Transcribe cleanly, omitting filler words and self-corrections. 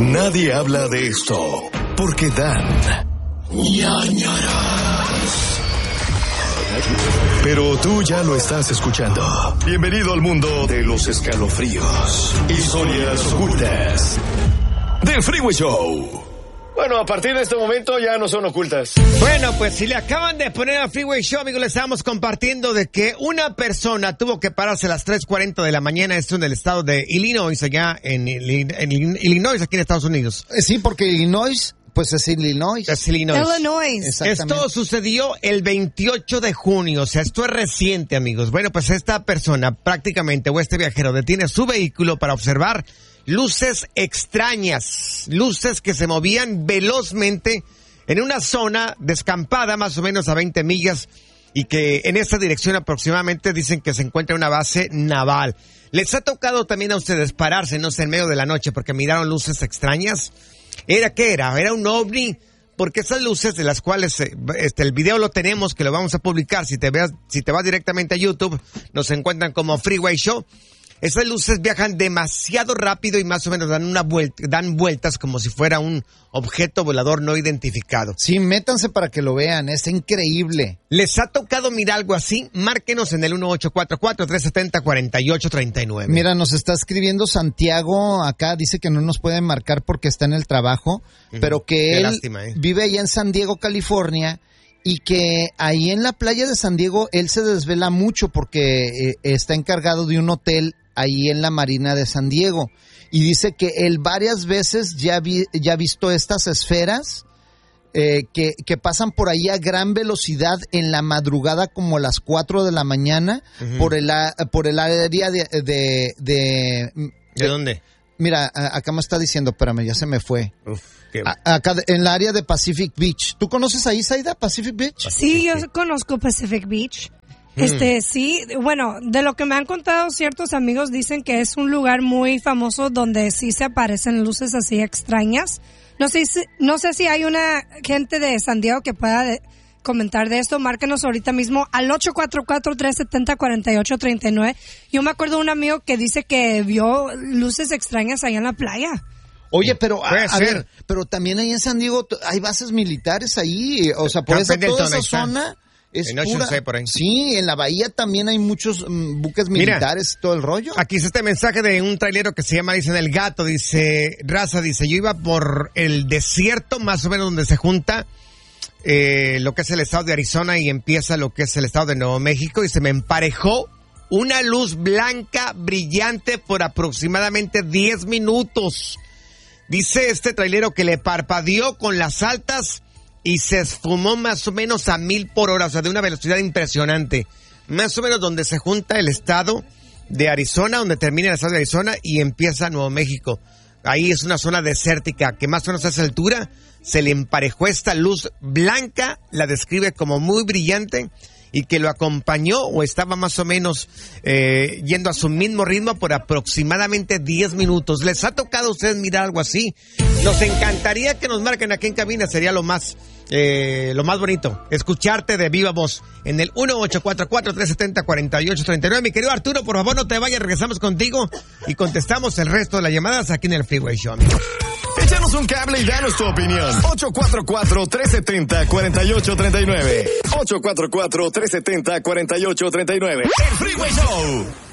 Nadie habla de esto porque dan ñañaras. Pero tú ya lo estás escuchando. Bienvenido al mundo de los escalofríos, historias ocultas del Freeway Show. Bueno, a partir de este momento ya no son ocultas. Bueno, pues si le acaban de poner a Freeway Show, amigos, le estamos compartiendo de que una persona tuvo que pararse a las 3:40 de la mañana, esto en el estado de Illinois, allá en Illinois, aquí en Estados Unidos. Sí, porque Illinois, pues es Illinois. Es Illinois. Exactamente. Esto sucedió el 28 de junio, o sea, esto es reciente, amigos. Bueno, pues esta persona prácticamente, o este viajero, detiene su vehículo para observar luces extrañas, luces que se movían velozmente en una zona descampada más o menos a 20 millas y que en esta dirección aproximadamente dicen que se encuentra una base naval. ¿Les ha tocado también a ustedes pararse, no sé, en medio de la noche porque miraron luces extrañas? ¿Qué era? ¿Era un ovni? Porque esas luces de las cuales el video lo tenemos, que lo vamos a publicar, si te vas directamente a YouTube, nos encuentran como Freeway Show. Esas luces viajan demasiado rápido y más o menos dan vueltas como si fuera un objeto volador no identificado. Sí, métanse para que lo vean, es increíble. ¿Les ha tocado mirar algo así? Márquenos en el 1844-370-4839. Mira, nos está escribiendo Santiago acá, dice que no nos pueden marcar porque está en el trabajo, pero que él vive allá en San Diego, California, y que ahí en la playa de San Diego él se desvela mucho porque está encargado de un hotel ahí en la Marina de San Diego. Y dice que él varias veces ya ha visto estas esferas que pasan por ahí a gran velocidad en la madrugada como a las 4 de la mañana por el área de ¿De dónde? Mira, acá me está diciendo, espérame, ya se me fue. Acá en la área de Pacific Beach. ¿Tú conoces ahí, Zaida, Pacific Beach? Sí, yo conozco Pacific Beach. Sí, bueno, de lo que me han contado ciertos amigos dicen que es un lugar muy famoso donde sí se aparecen luces así extrañas. No sé si hay una gente de San Diego que pueda comentar de esto. Márquenos ahorita mismo al 844-370-4839. Yo me acuerdo de un amigo que dice que vio luces extrañas allá en la playa. Oye, pero a ver, pero también ahí en San Diego hay bases militares ahí, o sea, por eso toda esa zona es pura. Por ahí. Sí, en la bahía también hay muchos buques militares y todo el rollo. Aquí está este mensaje de un trailero que se llama, dicen El Gato, dice, Raza, dice, yo iba por el desierto más o menos donde se junta lo que es el estado de Arizona y empieza lo que es el estado de Nuevo México y se me emparejó una luz blanca brillante por aproximadamente 10 minutos. Dice este trailero que le parpadeó con las altas y se esfumó más o menos a 1000 por hora, o sea, de una velocidad impresionante. Más o menos donde se junta el estado de Arizona, donde termina el estado de Arizona y empieza Nuevo México. Ahí es una zona desértica que más o menos a esa altura se le emparejó esta luz blanca, la describe como muy brillante y que lo acompañó o estaba más o menos yendo a su mismo ritmo por aproximadamente 10 minutos. ¿Les ha tocado a ustedes mirar algo así? Nos encantaría que nos marquen aquí en cabina, sería lo más bonito, escucharte de viva voz en el 1844-370-4839. Mi querido Arturo, por favor no te vayas, regresamos contigo y contestamos el resto de las llamadas aquí en el Freeway Show, amigos. Échanos un cable y danos tu opinión. 844-370-4839. 844-370-4839. El Freeway Show.